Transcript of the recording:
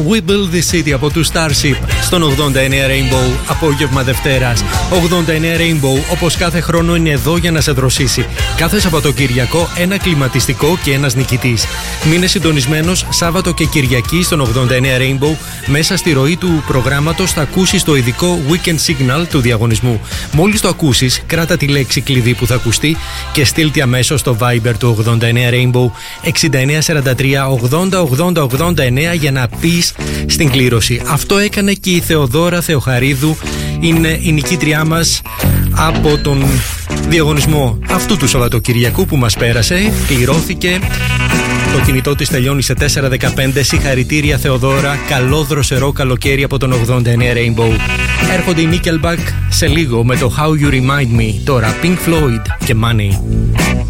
We Build the City από του Starship στον 89 Rainbow, απόγευμα Δευτέρας. 89 Rainbow, όπως κάθε χρόνο, είναι εδώ για να σε δροσίσει. Κάθε Σαββατοκυριακό ένα κλιματιστικό και ένας νικητής. Μείνε συντονισμένος Σάββατο και Κυριακή στον 89 Rainbow. Μέσα στη ροή του προγράμματος θα ακούσεις το ειδικό Weekend Signal του διαγωνισμού. Μόλις το ακούσεις, κράτα τη λέξη κλειδί που θα ακουστεί και στείλτε αμέσως στο Viber του 89 Rainbow 6943 80 80 89 για να πεις στην κλήρωση. Αυτό έκανε και η Θεοδώρα Θεοχαρίδου. Είναι η νικήτριά μας από τον διαγωνισμό αυτού του Σαββατοκυριακού που μας πέρασε. Κληρώθηκε. Το κινητό της τελειώνει σε 415. Συγχαρητήρια Θεοδώρα. Καλό δροσερό καλοκαίρι από τον 89 Rainbow. Έρχονται οι Nickelback σε λίγο με το How You Remind Me. Τώρα Pink Floyd και Money.